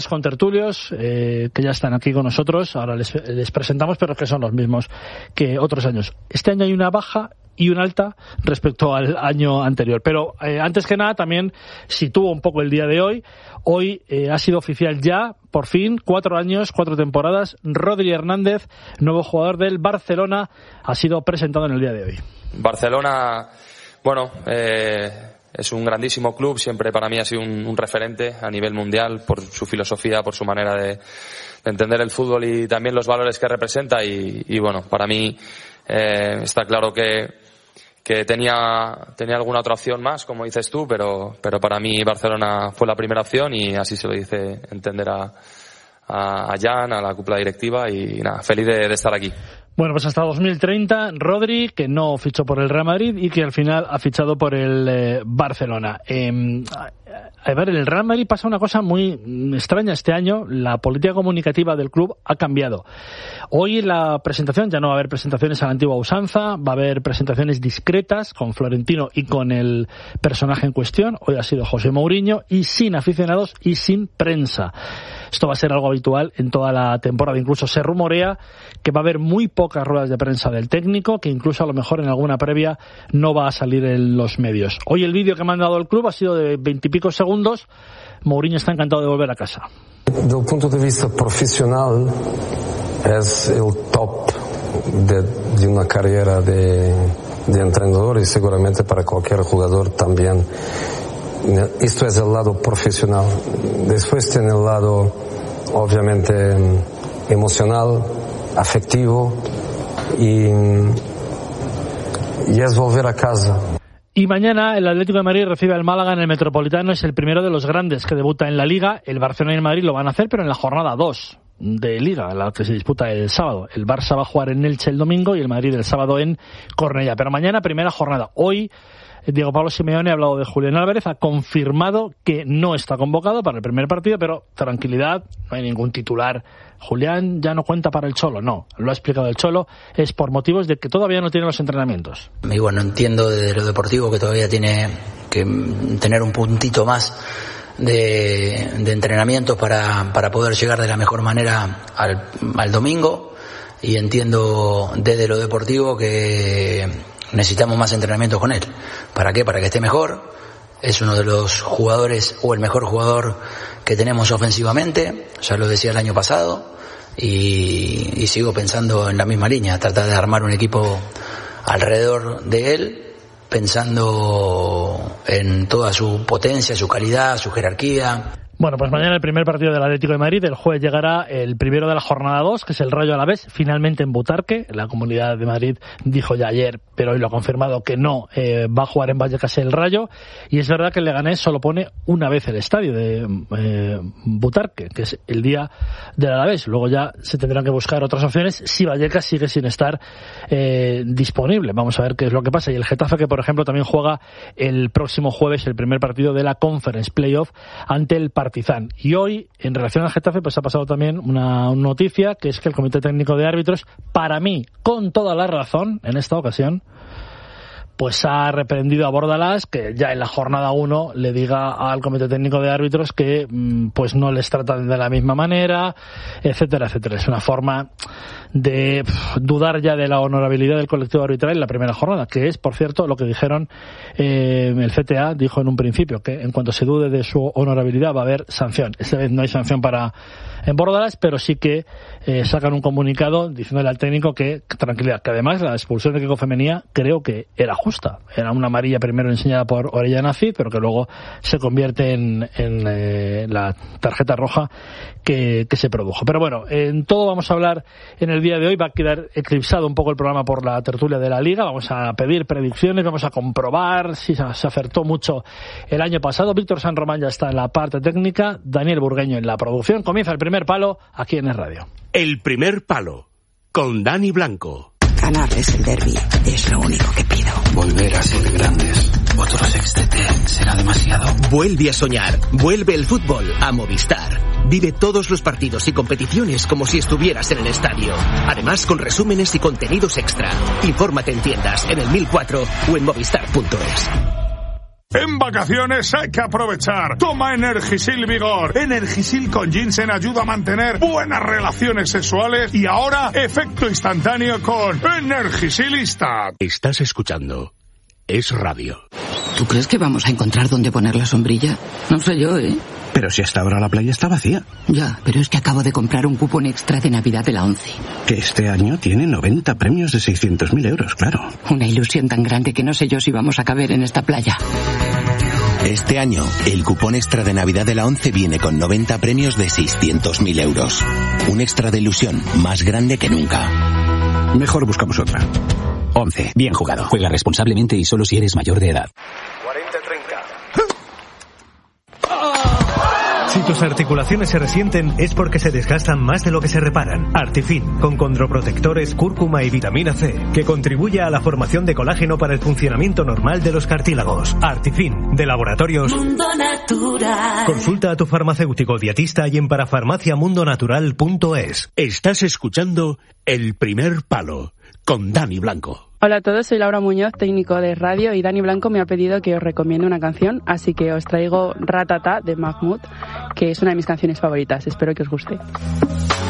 con tertulios que ya están aquí con nosotros. Ahora les presentamos, pero que son los mismos que otros años. Este año hay una baja y una alta respecto al año anterior. Pero antes que nada también sitúo un poco el día de hoy. Hoy ha sido oficial ya, por fin, 4 años, 4 temporadas. Rodri Hernández, nuevo jugador del Barcelona, ha sido presentado en el día de hoy. Barcelona, bueno, es un grandísimo club, siempre para mí ha sido un referente a nivel mundial por su filosofía, por su manera de entender el fútbol y también los valores que representa y bueno, para mí está claro que tenía alguna otra opción más, como dices tú, pero para mí Barcelona fue la primera opción y así se lo dice entender a Jan, a la cúpula directiva y nada, feliz de estar aquí. Bueno, pues hasta 2030, Rodri, que no fichó por el Real Madrid y que al final ha fichado por el Barcelona. A ver, en el Real Madrid pasa una cosa muy extraña este año. La política comunicativa del club ha cambiado. Hoy en la presentación ya no va a haber presentaciones a la antigua usanza, va a haber presentaciones discretas con Florentino y con el personaje en cuestión. Hoy ha sido José Mourinho y sin aficionados y sin prensa. Esto va a ser algo habitual en toda la temporada. Incluso se rumorea que va a haber muy pocas ruedas de prensa del técnico, que incluso a lo mejor en alguna previa no va a salir en los medios. Hoy el vídeo que me ha mandado el club ha sido de 20 y pico segundos. Mourinho está encantado de volver a casa. Desde el punto de vista profesional es el top de una carrera de entrenador y seguramente para cualquier jugador también. Esto es el lado profesional. Después tiene el lado obviamente emocional, afectivo y es volver a casa. Y mañana el Atlético de Madrid recibe al Málaga en el Metropolitano. Es el primero de los grandes que debuta en la Liga. El Barcelona y el Madrid lo van a hacer, pero en la jornada 2 de Liga, la que se disputa el sábado. El Barça va a jugar en Elche el domingo y el Madrid el sábado en Cornellá. Pero mañana primera jornada. Hoy Diego Pablo Simeone ha hablado de Julián Álvarez, ha confirmado que no está convocado para el primer partido, pero tranquilidad, no hay ningún titular. Julián ya no cuenta para el Cholo, no, lo ha explicado el Cholo, es por motivos de que todavía no tiene los entrenamientos. Y bueno, entiendo desde lo deportivo que todavía tiene que tener un puntito más de entrenamiento para poder llegar de la mejor manera al domingo, y entiendo desde lo deportivo que necesitamos más entrenamiento con él. ¿Para qué? Para que esté mejor. Es uno de los jugadores, o el mejor jugador que tenemos ofensivamente, ya lo decía el año pasado, y sigo pensando en la misma línea, tratar de armar un equipo alrededor de él, pensando en toda su potencia, su calidad, su jerarquía. Bueno, pues mañana el primer partido del Atlético de Madrid. El jueves llegará el primero de la jornada 2, que es el Rayo Alavés, finalmente en Butarque. La Comunidad de Madrid dijo ya ayer, pero hoy lo ha confirmado, que no va a jugar en Vallecas el Rayo. Y es verdad que el Leganés solo pone una vez el estadio de Butarque, que es el día del Alavés. Luego ya se tendrán que buscar otras opciones si Vallecas sigue sin estar disponible. Vamos a ver qué es lo que pasa. Y el Getafe, que por ejemplo también juega el próximo jueves el primer partido de la Conference Playoff ante el Partizan. Y hoy, en relación al Getafe, pues ha pasado también una noticia, que es que el Comité Técnico de Árbitros, para mí, con toda la razón, en esta ocasión, pues ha reprendido a Bordalás, que ya en la jornada 1 le diga al Comité Técnico de Árbitros que pues no les tratan de la misma manera, etcétera, etcétera. Es una forma de dudar ya de la honorabilidad del colectivo arbitral en la primera jornada, que es, por cierto, lo que dijeron el CTA dijo en un principio, que en cuanto se dude de su honorabilidad va a haber sanción. Esta vez no hay sanción en Bordalás, pero sí que sacan un comunicado diciéndole al técnico que tranquilidad, que además la expulsión de Kiko Femenía creo que era justa. Era una amarilla primero enseñada por Orellana Cid, pero que luego se convierte en la tarjeta roja que se produjo. Pero bueno, en todo vamos a hablar en el día de hoy. Va a quedar eclipsado un poco el programa por la tertulia de la Liga. Vamos a pedir predicciones, vamos a comprobar si se acertó mucho el año pasado. Víctor San Román ya está en la parte técnica, Daniel Burgueño en la producción. Comienza el primer palo aquí en el radio. El primer palo con Dani Blanco. Ganarles el derbi es lo único que pido. Volver a ser grandes. Otro sextete será demasiado. Vuelve a soñar. Vuelve el fútbol a Movistar. Vive todos los partidos y competiciones como si estuvieras en el estadio. Además, con resúmenes y contenidos extra. Infórmate en tiendas, en el 1004 o en movistar.es. En vacaciones hay que aprovechar. Toma Energisil Vigor. Energisil con ginseng ayuda a mantener buenas relaciones sexuales y ahora efecto instantáneo con Energisilista. Estás escuchando Es Radio. ¿Tú crees que vamos a encontrar dónde poner la sombrilla? No sé yo, ¿eh? Pero si hasta ahora la playa está vacía. Ya, pero es que acabo de comprar un cupón extra de Navidad de la ONCE. Que este año tiene 90 premios de 600.000 euros, claro. Una ilusión tan grande que no sé yo si vamos a caber en esta playa. Este año, el cupón extra de Navidad de la ONCE viene con 90 premios de 600.000 euros. Un extra de ilusión más grande que nunca. Mejor buscamos otra. ONCE. Bien jugado. Juega responsablemente y solo si eres mayor de edad. 40-30. Si tus articulaciones se resienten es porque se desgastan más de lo que se reparan. Artifin, con condroprotectores, cúrcuma y vitamina C, que contribuye a la formación de colágeno para el funcionamiento normal de los cartílagos. Artifin, de Laboratorios Mundo Natural. Consulta a tu farmacéutico dietista y en parafarmaciamundonatural.es. Estás escuchando El Primer Palo, con Dani Blanco. Hola a todos, soy Laura Muñoz, técnico de radio, y Dani Blanco me ha pedido que os recomiende una canción, así que os traigo Ratata de Mahmoud, que es una de mis canciones favoritas. Espero que os guste.